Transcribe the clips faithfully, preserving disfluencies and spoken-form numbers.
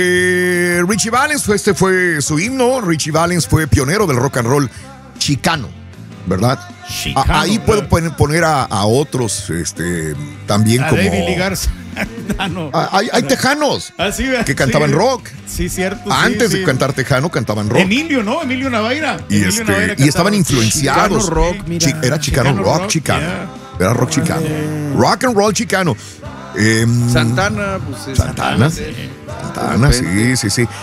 Eh, Richie Valens, fue, este fue su himno. Richie Valens fue pionero del rock and roll chicano, ¿verdad? Chicano, a, ahí puedo poner, poner a, a otros este, también a como... David Lee Garza. Ah, no. Ah, hay, hay tejanos ah, sí, que cantaban sí, rock. Sí, cierto. Antes sí, de sí. cantar tejano, cantaban rock. Emilio, ¿no? Emilio Navaira. Y, Emilio este, Navaira y estaban cantaba. influenciados. Chicano rock, mira. Chi- era chicano, Chicano rock, rock, chicano. yeah. Era rock chicano. Rock and roll chicano. Eh, Santana, pues es Santana. sí. Santana, sí, sí, sí.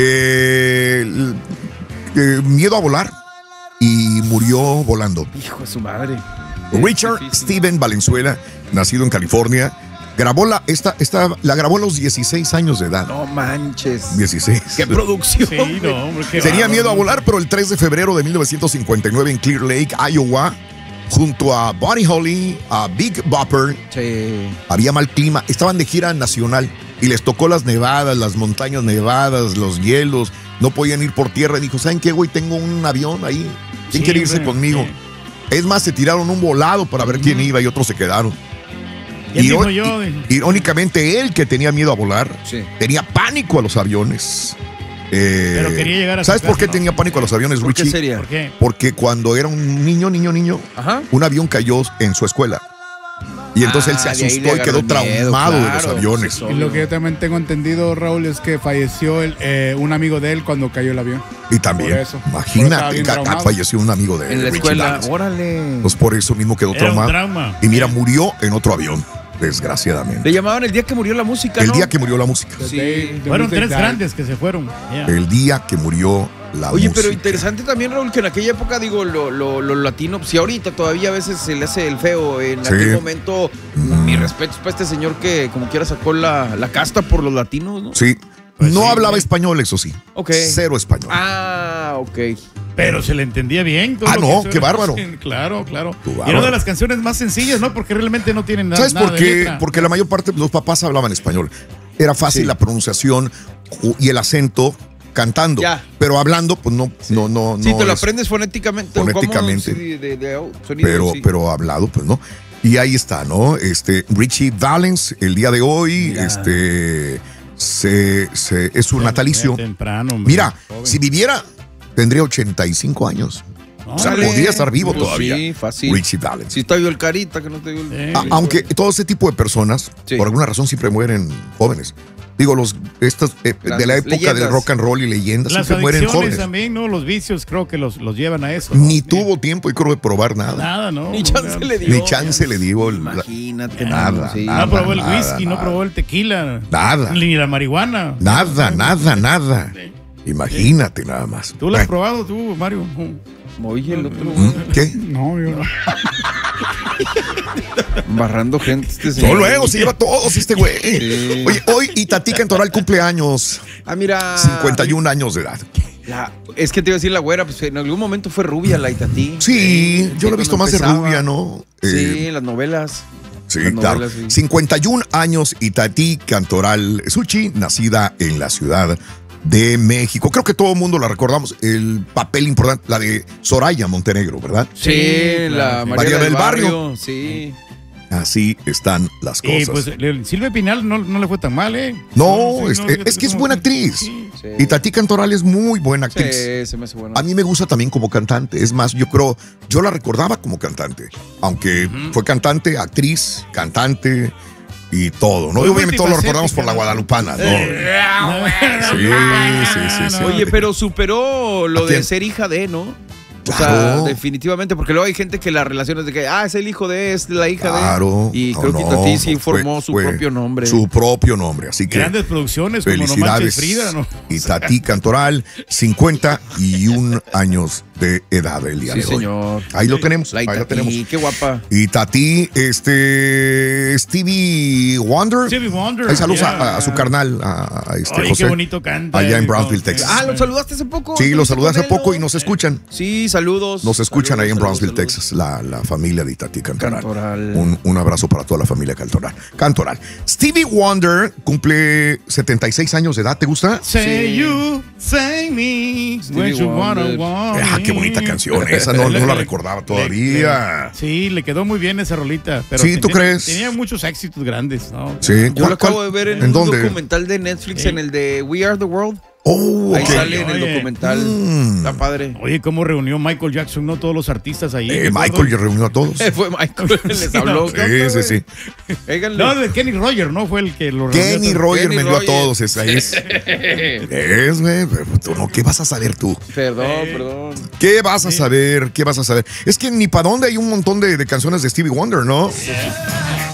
Eh, l- eh, miedo a volar y murió volando. Hijo de su madre. Richard Es difícil. Steven Valenzuela, nacido en California, grabó la, esta, esta, la grabó a los dieciséis años de edad. No manches. dieciséis. Qué producción. Sí, no, hombre, qué Tenía bárbaro. miedo a volar, pero el tres de febrero de mil novecientos cincuenta y nueve en Clear Lake, Iowa, junto a Buddy Holly, a Big Bopper, Sí. había mal clima, estaban de gira nacional y les tocó las nevadas, las montañas nevadas, los hielos, no podían ir por tierra. Y dijo, ¿saben qué, güey? Tengo un avión ahí. ¿Quién Sí, quiere irse güey, conmigo? sí. Es más, se tiraron un volado para ver quién iba y otros se quedaron. ¿Quién dijo Iró- yo? i- Irónicamente, él que tenía miedo a volar, Sí. tenía pánico a los aviones. Eh, Pero quería llegar a su ¿Sabes por casa, qué ¿no? tenía pánico a los aviones, ¿Por qué Richie? sería? ¿Por qué? Porque cuando era un niño, niño, niño, Ajá. un avión cayó en su escuela. Y entonces Ah, él se de ahí asustó le y quedó agarró miedo, traumado de los claro. aviones. Sí, Y lo que yo también tengo entendido, Raúl, es que falleció el, eh, un amigo de él cuando cayó el avión. Y también, Por eso. Por eso estaba imagínate, bien ca- traumado. falleció un amigo de él. En la Richie escuela. Valens. Órale. Pues por eso mismo quedó Era un traumado. trauma. Y mira, murió en otro avión, desgraciadamente. Le llamaban el día que murió la música, El ¿no? día que murió la música. Sí. The Fueron Music tres Died. grandes que se fueron. Yeah. El día que murió la Oye, música. pero interesante también, Raúl, que en aquella época, digo, lo, lo, lo latino, si ahorita todavía a veces se le hace el feo, en Sí. aquel momento, Mm. mi respeto para este señor que como quiera sacó la, la casta por los latinos, ¿no? Sí. Pues no sí, hablaba sí. español, eso sí. Ok. Cero español. Ah, ok. Pero se le entendía bien. todo Ah, lo no, que qué suena. bárbaro. Sí, claro, claro. Qué Y bárbaro. una de las canciones más sencillas, ¿no? Porque realmente no tienen nada, ¿Sabes nada por de qué? letra. Porque la mayor parte de los papás hablaban español. Era fácil Sí. la pronunciación u- y el acento cantando. Ya. Pero hablando, pues no, no, no, Sí, no te lo es- aprendes fonéticamente. ¿o cómo? Fonéticamente. Sí, de, de au- sonido, pero, sí. pero hablado, pues no. Y ahí está, ¿no? Este, Richie Valens, el día de hoy, Mira. este, se, se- es su natalicio. Temprano, hombre. Mira, Joven. si viviera, tendría ochenta y cinco años. O sea, Órale. podría estar vivo Pues todavía. Sí, fácil. Richie Valens. Si te vio el carita, que no te vio el... Sí. A- aunque todo ese tipo de personas, Sí. por alguna razón, siempre mueren jóvenes. Digo, los estos eh, de la Grandes época del leyendas. rock and roll y leyendas Las siempre mueren adicciones jóvenes. también, ¿no? Los vicios creo que los, los llevan a eso. ¿no? Ni tuvo tiempo, y creo, de probar nada. Nada, ¿no? Ni chance le dio. Ni chance le dio. el- Imagínate. Nada, mano, sí. nada. No probó el nada, whisky, no nada. probó el tequila. Nada. Ni la marihuana. Nada, nada, nada. Imagínate nada más. ¿Tú lo has Bueno, probado, tú, Mario? Oye, el otro. ¿mm? ¿Qué? No, yo no. Barrando gente este No, señor. luego se lleva todos este güey. Sí. Oye, hoy Itatí Cantoral cumpleaños, Ah, mira. cincuenta y un años de edad. La- es que te iba a decir la güera, pues en algún momento fue rubia la Itatí. Sí, yo lo he visto más de Cuando rubia, empezaba. ¿no? Sí, Eh, en las novelas. Sí, Las claro. novelas, sí. cincuenta y un años, Itatí Cantoral Suchi, nacida en la Ciudad de México. Creo que todo el mundo la recordamos. El papel importante, la de Soraya Montenegro, ¿verdad? Sí, Sí, la claro, sí. María, del, del barrio. Barrio. Sí. Así están las Y cosas. pues le- Silvia Pinal no, no le fue tan mal, ¿eh? No, sí, es, fíjate es que es cómo- buena actriz. Sí. Sí. Itatí Cantoral es muy buena actriz. Sí, se me hace bueno. A mí me gusta también como cantante. Es más, yo creo, yo la recordaba como cantante. Aunque fue cantante, actriz, cantante y todo, ¿no? Muy Y obviamente todos lo recordamos por multifacética, la ¿no? guadalupana, ¿no? Eh, Sí, sí, sí, sí. Oye, pero superó lo ¿A quién? de ser hija de, ¿no? O Claro. sea, definitivamente, porque luego hay gente que la relaciona de que, ah, es el hijo de, es la hija Claro. de. Y No, creo que no, Itatí sí fue- formó su fue propio nombre. Su propio nombre. Así que Grandes producciones como No Manches felicidades. Frida, ¿no? Itatí Cantoral, cincuenta y un años de edad el día Sí, de hoy. señor. Ahí lo tenemos. La Ahí lo Itatí, tenemos. qué guapa. Y Tati, este, Stevie Wonder. Stevie Wonder, Ahí saludos yeah. a, a su carnal, a, a este Oye, José. qué bonito canta. Allá en mi Brownsville, compa. Texas. Ah, ¿lo saludaste hace poco? Sí, lo ¿Estuviste saludé hace con él, poco no? y nos escuchan. Sí, saludos. Nos escuchan saludos, ahí en saludos, Brownsville, saludos. Texas, la, la familia de Itatí Cantoral. Cantoral. Un, un abrazo para toda la familia Cantoral. Cantoral. Stevie Wonder cumple setenta y seis años de edad, ¿te gusta? Say Sí. you, say me, when you wanna Wonder. want Ah, qué me. bonita canción. Esa no, no la recordaba todavía. Sí, le quedó muy bien esa rolita. Pero Sí, ¿tú tenía- crees? Tenía muchos éxitos grandes, ¿no? Sí. Yo ¿Cuál- lo acabo cuál- de ver en, ¿En un dónde? documental de Netflix, Sí. en el de We Are the World. Oh, Ahí ok. sale en el Oye. documental. Mm. Está padre. Oye, cómo reunió Michael Jackson, ¿no? Todos los artistas ahí. Eh, ¿te Michael acuerdas? ya reunió a todos. Fue Michael, les habló. Sí, ¿Qué onda, sí, sí. güey? Óiganle. No, de Kenny Roger, ¿no? Fue el que lo reunió. Kenny a todos. Roger Kenny me dio a Roger. todos. Esa es. Es, güey. pero tú no, ¿qué vas a saber tú? Perdón, Eh. perdón. ¿Qué vas a saber? ¿Qué vas a saber? Es que ni para dónde hay un montón de, de canciones de Stevie Wonder, ¿no?